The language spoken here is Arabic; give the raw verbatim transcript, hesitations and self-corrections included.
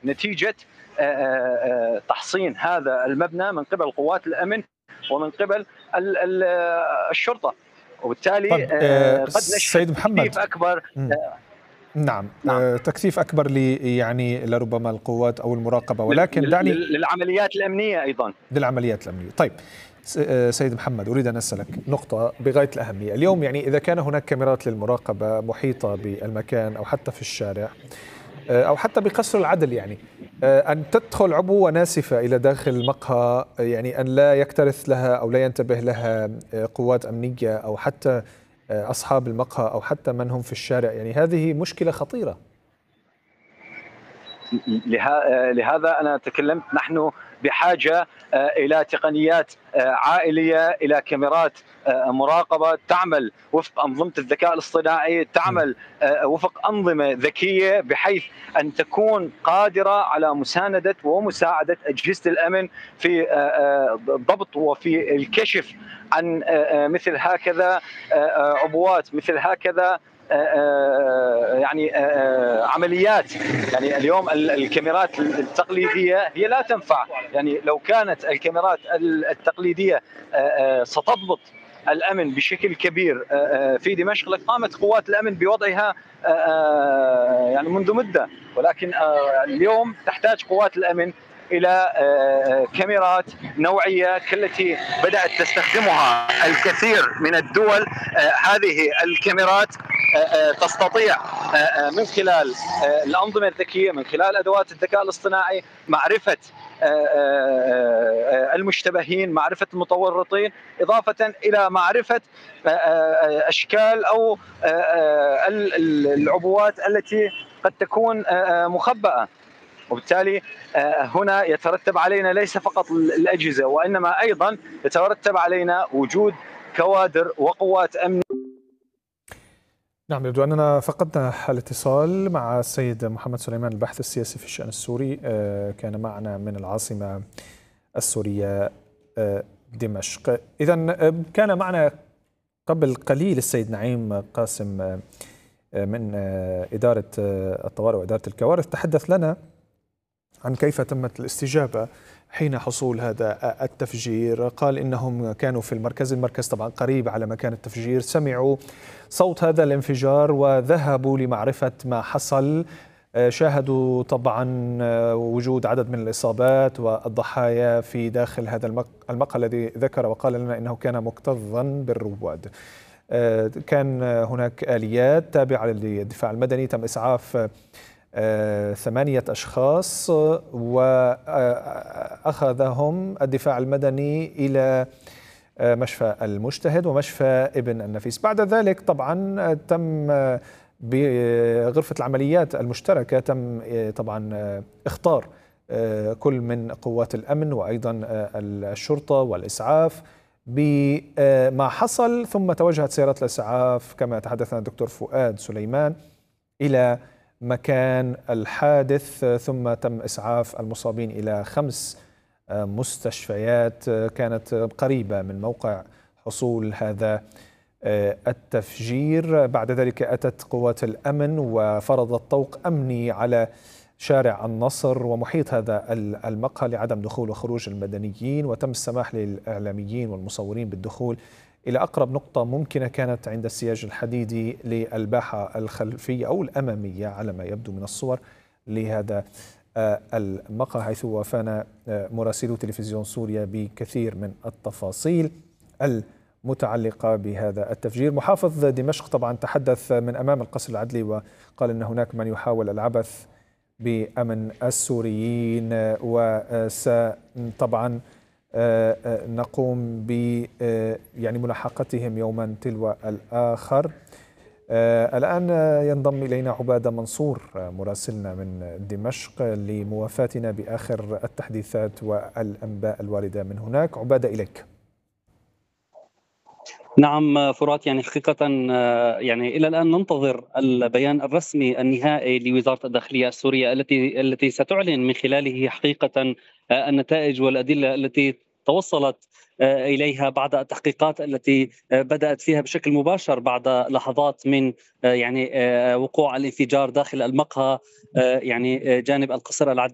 نتيجة تحصين هذا المبنى من قبل قوات الأمن ومن قبل ال ال الشرطة، وبالتالي طب آه قد نشهد سيد محمد. تكثيف أكبر. مم. نعم, نعم. آه تكثيف أكبر ل يعني لربما القوات أو المراقبة، ولكن دعني للعمليات الأمنية أيضا للعمليات الأمنية. طيب سيد محمد، أريد أن أسألك نقطة بغاية الأهمية. اليوم يعني إذا كان هناك كاميرات للمراقبة محيطة بالمكان أو حتى في الشارع أو حتى بقصر العدل، يعني أن تدخل عبوة ناسفة إلى داخل المقهى، يعني أن لا يكترث لها أو لا ينتبه لها قوات أمنية أو حتى أصحاب المقهى أو حتى من هم في الشارع، يعني هذه مشكلة خطيرة. لهذا أنا تكلمت، نحن بحاجة إلى تقنيات عائلية، إلى كاميرات مراقبة تعمل وفق أنظمة الذكاء الاصطناعي، تعمل وفق أنظمة ذكية بحيث أن تكون قادرة على مساندة ومساعدة أجهزة الأمن في الضبط وفي الكشف عن مثل هكذا عبوات، مثل هكذا يعني عمليات. يعني اليوم الكاميرات التقليدية هي لا تنفع، يعني لو كانت الكاميرات التقليدية ستضبط الأمن بشكل كبير في دمشق لقامت قوات الأمن بوضعها يعني منذ مدة، ولكن اليوم تحتاج قوات الأمن إلى كاميرات نوعية كالتي بدأت تستخدمها الكثير من الدول. هذه الكاميرات تستطيع من خلال الأنظمة الذكية، من خلال أدوات الذكاء الاصطناعي، معرفة المشتبهين، معرفة المتورطين، إضافة إلى معرفة أشكال أو العبوات التي قد تكون مخبأة. وبالتالي هنا يترتب علينا ليس فقط الأجهزة، وإنما أيضا يترتب علينا وجود كوادر وقوات أمن. نعم، يبدو أننا فقدنا الاتصال مع السيد محمد سليمان، الباحث السياسي في الشأن السوري، كان معنا من العاصمة السورية دمشق. إذن كان معنا قبل قليل السيد نعيم قاسم من إدارة الطوارئ وإدارة الكوارث، تحدث لنا عن كيف تمت الاستجابة حين حصول هذا التفجير. قال إنهم كانوا في المركز، المركز طبعا قريب على مكان التفجير، سمعوا صوت هذا الانفجار وذهبوا لمعرفة ما حصل. شاهدوا طبعا وجود عدد من الإصابات والضحايا في داخل هذا المقهى الذي ذكر وقال لنا إنه كان مكتظا بالرواد. كان هناك آليات تابعة للدفاع المدني، تم إسعاف ثمانية أشخاص وأخذهم الدفاع المدني إلى مشفى المجتهد ومشفى ابن النفيس. بعد ذلك طبعا تم بغرفة العمليات المشتركة تم طبعا اختار كل من قوات الأمن وأيضا الشرطة والإسعاف بما حصل، ثم توجهت سيارات الإسعاف كما تحدثنا الدكتور فؤاد سليمان إلى مكان الحادث، ثم تم إسعاف المصابين إلى خمس مستشفيات كانت قريبة من موقع حصول هذا التفجير. بعد ذلك أتت قوات الأمن وفرضت طوق أمني على شارع النصر ومحيط هذا المقهى لعدم دخول وخروج المدنيين، وتم السماح للإعلاميين والمصورين بالدخول إلى أقرب نقطة ممكنة كانت عند السياج الحديدي للباحة الخلفية أو الأمامية على ما يبدو من الصور لهذا المقهى، حيث وافانا مراسلو تلفزيون سوريا بكثير من التفاصيل المتعلقة بهذا التفجير. محافظ دمشق طبعا تحدث من أمام القصر العدلي وقال أن هناك من يحاول العبث بأمن السوريين، وطبعا نقوم ب يعني ملاحقتهم يوما تلو الآخر. الآن ينضم إلينا عبادة منصور مراسلنا من دمشق لموافاتنا بآخر التحديثات والأنباء الواردة من هناك. عبادة، إليك. نعم فرات، يعني حقيقة يعني إلى الآن ننتظر البيان الرسمي النهائي لوزارة الداخلية السورية التي التي ستعلن من خلاله حقيقة النتائج والأدلة التي توصلت إليها بعد التحقيقات التي بدأت فيها بشكل مباشر بعد لحظات من يعني وقوع الانفجار داخل المقهى يعني جانب القصر العدلي.